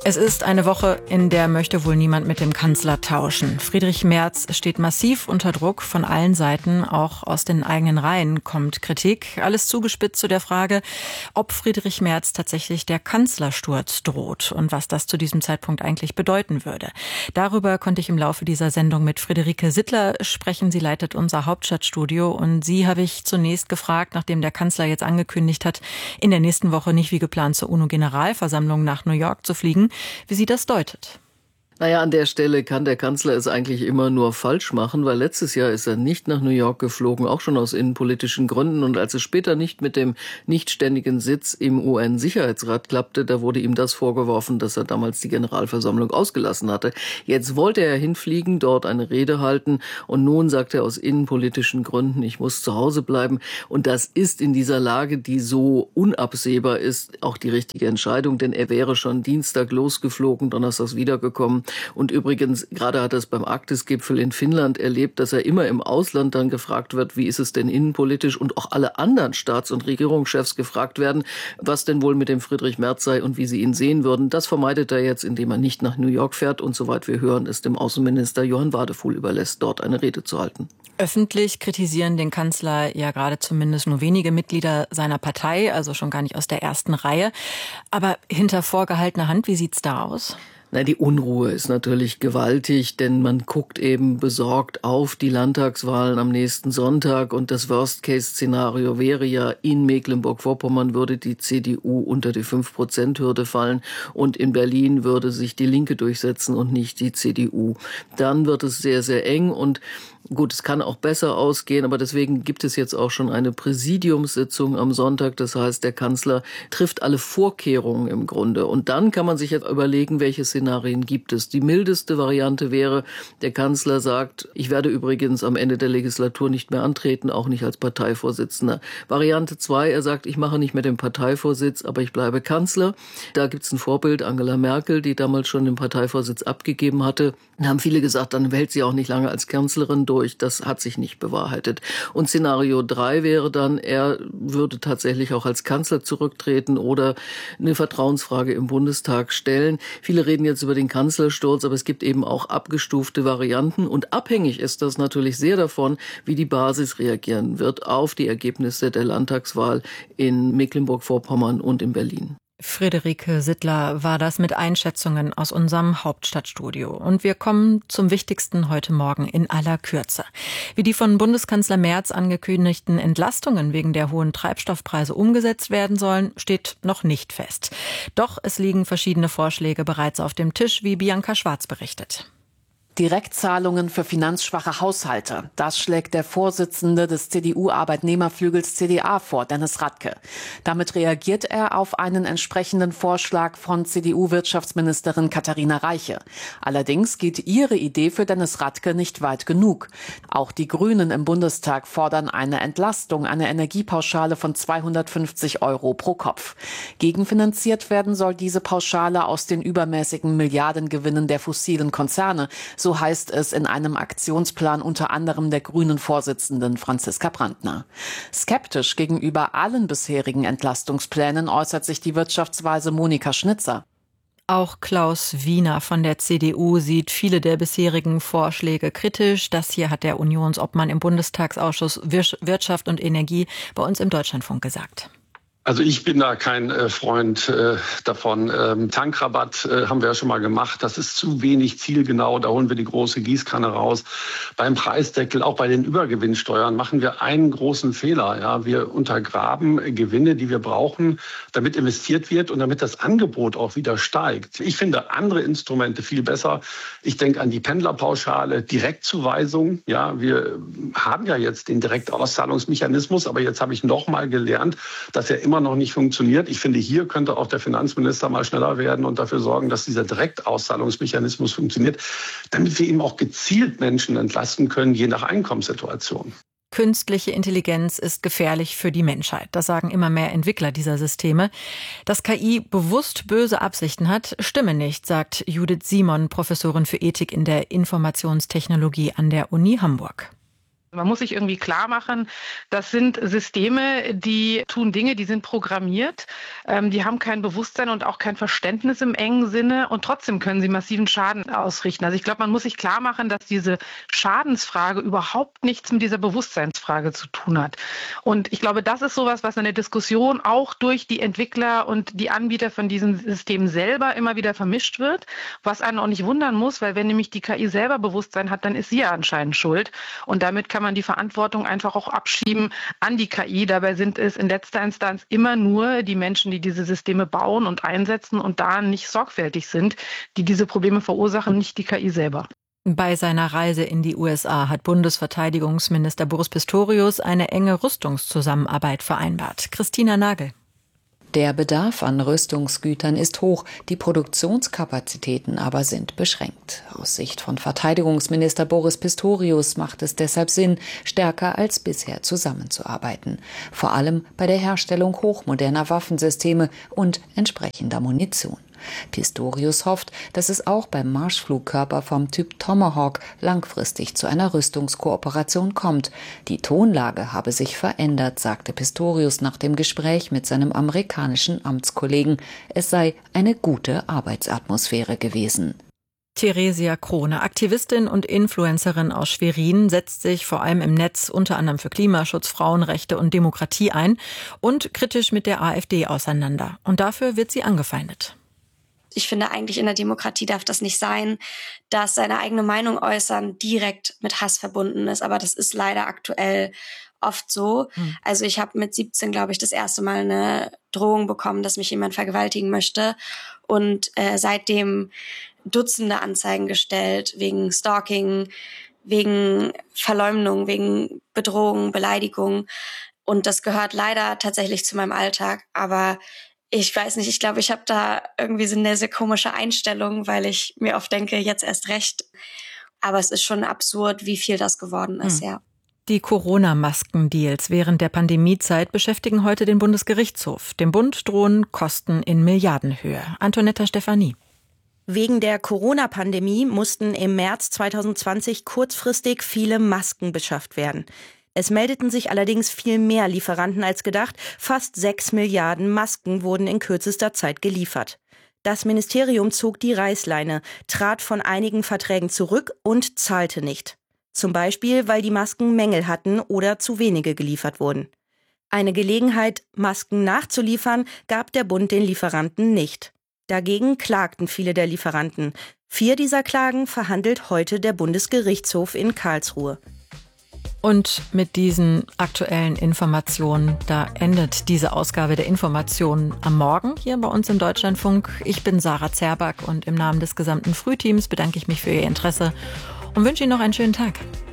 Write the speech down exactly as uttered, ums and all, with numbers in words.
Es ist eine Woche, in der möchte wohl niemand mit dem Kanzler tauschen. Friedrich Merz steht massiv unter Druck von allen Seiten, auch aus den eigenen Reihen kommt Kritik. Alles zugespitzt zu der Frage, ob Friedrich Merz tatsächlich der Kanzlersturz droht und was das zu diesem Zeitpunkt eigentlich bedeuten würde. Darüber konnte ich im Laufe dieser Sendung mit Friederike Sittler sprechen. Sie leitet unser Hauptstadtstudio und sie habe ich zunächst gefragt, nachdem der Kanzler jetzt angekündigt hat, in der nächsten Woche nicht wie geplant zur UNO-Generalversammlung nach New York zu fliegen, wie sie das deutet. Naja, an der Stelle kann der Kanzler es eigentlich immer nur falsch machen, weil letztes Jahr ist er nicht nach New York geflogen, auch schon aus innenpolitischen Gründen. Und als es später nicht mit dem nichtständigen Sitz im U N-Sicherheitsrat klappte, da wurde ihm das vorgeworfen, dass er damals die Generalversammlung ausgelassen hatte. Jetzt wollte er hinfliegen, dort eine Rede halten und nun sagt er aus innenpolitischen Gründen, ich muss zu Hause bleiben. Und das ist in dieser Lage, die so unabsehbar ist, auch die richtige Entscheidung, denn er wäre schon Dienstag losgeflogen, donnerstags wiedergekommen. Und übrigens, gerade hat er es beim Arktis-Gipfel in Finnland erlebt, dass er immer im Ausland dann gefragt wird, wie ist es denn innenpolitisch, und auch alle anderen Staats- und Regierungschefs gefragt werden, was denn wohl mit dem Friedrich Merz sei und wie sie ihn sehen würden. Das vermeidet er jetzt, indem er nicht nach New York fährt und soweit wir hören, es dem Außenminister Johann Wadefuhl überlässt, dort eine Rede zu halten. Öffentlich kritisieren den Kanzler ja gerade zumindest nur wenige Mitglieder seiner Partei, also schon gar nicht aus der ersten Reihe. Aber hinter vorgehaltener Hand, wie sieht's da aus? Na, die Unruhe ist natürlich gewaltig, denn man guckt eben besorgt auf die Landtagswahlen am nächsten Sonntag und das Worst-Case-Szenario wäre ja, in Mecklenburg-Vorpommern würde die C D U unter die fünf Prozent Hürde fallen und in Berlin würde sich die Linke durchsetzen und nicht die C D U. Dann wird es sehr, sehr eng und gut, es kann auch besser ausgehen, aber deswegen gibt es jetzt auch schon eine Präsidiumssitzung am Sonntag. Das heißt, der Kanzler trifft alle Vorkehrungen im Grunde. Und dann kann man sich jetzt überlegen, welche Szenarien gibt es. Die mildeste Variante wäre, der Kanzler sagt, ich werde übrigens am Ende der Legislatur nicht mehr antreten, auch nicht als Parteivorsitzender. Variante zwei, er sagt, ich mache nicht mehr den Parteivorsitz, aber ich bleibe Kanzler. Da gibt es ein Vorbild, Angela Merkel, die damals schon den Parteivorsitz abgegeben hatte. Da haben viele gesagt, dann hält sie auch nicht lange als Kanzlerin durch. Das hat sich nicht bewahrheitet. Und Szenario drei wäre dann, er würde tatsächlich auch als Kanzler zurücktreten oder eine Vertrauensfrage im Bundestag stellen. Viele reden jetzt über den Kanzlersturz, aber es gibt eben auch abgestufte Varianten. Und abhängig ist das natürlich sehr davon, wie die Basis reagieren wird auf die Ergebnisse der Landtagswahl in Mecklenburg-Vorpommern und in Berlin. Friederike Sittler war das mit Einschätzungen aus unserem Hauptstadtstudio. Und wir kommen zum Wichtigsten heute Morgen in aller Kürze. Wie die von Bundeskanzler Merz angekündigten Entlastungen wegen der hohen Treibstoffpreise umgesetzt werden sollen, steht noch nicht fest. Doch es liegen verschiedene Vorschläge bereits auf dem Tisch, wie Bianca Schwarz berichtet. Direktzahlungen für finanzschwache Haushalte. Das schlägt der Vorsitzende des C D U-Arbeitnehmerflügels C D A vor, Dennis Radke. Damit reagiert er auf einen entsprechenden Vorschlag von C D U-Wirtschaftsministerin Katharina Reiche. Allerdings geht ihre Idee für Dennis Radke nicht weit genug. Auch die Grünen im Bundestag fordern eine Entlastung, eine Energiepauschale von zweihundertfünfzig Euro pro Kopf. Gegenfinanziert werden soll diese Pauschale aus den übermäßigen Milliardengewinnen der fossilen Konzerne. So heißt es in einem Aktionsplan unter anderem der Grünen-Vorsitzenden Franziska Brandner. Skeptisch gegenüber allen bisherigen Entlastungsplänen äußert sich die Wirtschaftsweise Monika Schnitzer. Auch Klaus Wiener von der C D U sieht viele der bisherigen Vorschläge kritisch. Das hier hat der Unionsobmann im Bundestagsausschuss Wirtschaft und Energie bei uns im Deutschlandfunk gesagt. Also ich bin da kein äh, Freund äh, davon. Ähm, Tankrabatt äh, haben wir ja schon mal gemacht. Das ist zu wenig zielgenau. Da holen wir die große Gießkanne raus. Beim Preisdeckel, auch bei den Übergewinnsteuern, machen wir einen großen Fehler. Ja, wir untergraben äh, Gewinne, die wir brauchen, damit investiert wird und damit das Angebot auch wieder steigt. Ich finde andere Instrumente viel besser. Ich denke an die Pendlerpauschale, Direktzuweisung. Ja, wir haben ja jetzt den Direktauszahlungsmechanismus, aber jetzt habe ich noch mal gelernt, dass er immer noch nicht funktioniert. Ich finde, hier könnte auch der Finanzminister mal schneller werden und dafür sorgen, dass dieser Direktauszahlungsmechanismus funktioniert, damit wir eben auch gezielt Menschen entlasten können, je nach Einkommenssituation. Künstliche Intelligenz ist gefährlich für die Menschheit. Das sagen immer mehr Entwickler dieser Systeme. Dass K I bewusst böse Absichten hat, stimme nicht, sagt Judith Simon, Professorin für Ethik in der Informationstechnologie an der Uni Hamburg. Man muss sich irgendwie klar machen, das sind Systeme, die tun Dinge, die sind programmiert, ähm, die haben kein Bewusstsein und auch kein Verständnis im engen Sinne und trotzdem können sie massiven Schaden ausrichten. Also ich glaube, man muss sich klar machen, dass diese Schadensfrage überhaupt nichts mit dieser Bewusstseinsfrage zu tun hat. Und ich glaube, das ist sowas, was in der Diskussion auch durch die Entwickler und die Anbieter von diesen Systemen selber immer wieder vermischt wird, was einen auch nicht wundern muss, weil wenn nämlich die K I selber Bewusstsein hat, dann ist sie ja anscheinend schuld und damit kann man die Verantwortung einfach auch abschieben an die K I. Dabei sind es in letzter Instanz immer nur die Menschen, die diese Systeme bauen und einsetzen und da nicht sorgfältig sind, die diese Probleme verursachen, nicht die K I selber. Bei seiner Reise in die U S A hat Bundesverteidigungsminister Boris Pistorius eine enge Rüstungszusammenarbeit vereinbart. Christina Nagel. Der Bedarf an Rüstungsgütern ist hoch, die Produktionskapazitäten aber sind beschränkt. Aus Sicht von Verteidigungsminister Boris Pistorius macht es deshalb Sinn, stärker als bisher zusammenzuarbeiten. Vor allem bei der Herstellung hochmoderner Waffensysteme und entsprechender Munition. Pistorius hofft, dass es auch beim Marschflugkörper vom Typ Tomahawk langfristig zu einer Rüstungskooperation kommt. Die Tonlage habe sich verändert, sagte Pistorius nach dem Gespräch mit seinem amerikanischen Amtskollegen. Es sei eine gute Arbeitsatmosphäre gewesen. Theresia Krone, Aktivistin und Influencerin aus Schwerin, setzt sich vor allem im Netz unter anderem für Klimaschutz, Frauenrechte und Demokratie ein und kritisch mit der AfD auseinander. Und dafür wird sie angefeindet. Ich finde, eigentlich in der Demokratie darf das nicht sein, dass seine eigene Meinung äußern direkt mit Hass verbunden ist. Aber das ist leider aktuell oft so. Hm. Also ich habe mit siebzehn, glaube ich, das erste Mal eine Drohung bekommen, dass mich jemand vergewaltigen möchte. Und äh, seitdem Dutzende Anzeigen gestellt wegen Stalking, wegen Verleumdung, wegen Bedrohung, Beleidigung. Und das gehört leider tatsächlich zu meinem Alltag. Aber ich weiß nicht, ich glaube, ich habe da irgendwie so eine sehr komische Einstellung, weil ich mir oft denke, jetzt erst recht. Aber es ist schon absurd, wie viel das geworden ist, hm. ja. Die Corona-Maskendeals während der Pandemiezeit beschäftigen heute den Bundesgerichtshof. Dem Bund drohen Kosten in Milliardenhöhe. Antonetta Stefanie. Wegen der Corona-Pandemie mussten im März zweitausendzwanzig kurzfristig viele Masken beschafft werden. Es meldeten sich allerdings viel mehr Lieferanten als gedacht. Fast sechs Milliarden Masken wurden in kürzester Zeit geliefert. Das Ministerium zog die Reißleine, trat von einigen Verträgen zurück und zahlte nicht. Zum Beispiel, weil die Masken Mängel hatten oder zu wenige geliefert wurden. Eine Gelegenheit, Masken nachzuliefern, gab der Bund den Lieferanten nicht. Dagegen klagten viele der Lieferanten. Vier dieser Klagen verhandelt heute der Bundesgerichtshof in Karlsruhe. Und mit diesen aktuellen Informationen, da endet diese Ausgabe der Informationen am Morgen hier bei uns im Deutschlandfunk. Ich bin Sarah Zerback und im Namen des gesamten Frühteams bedanke ich mich für Ihr Interesse und wünsche Ihnen noch einen schönen Tag.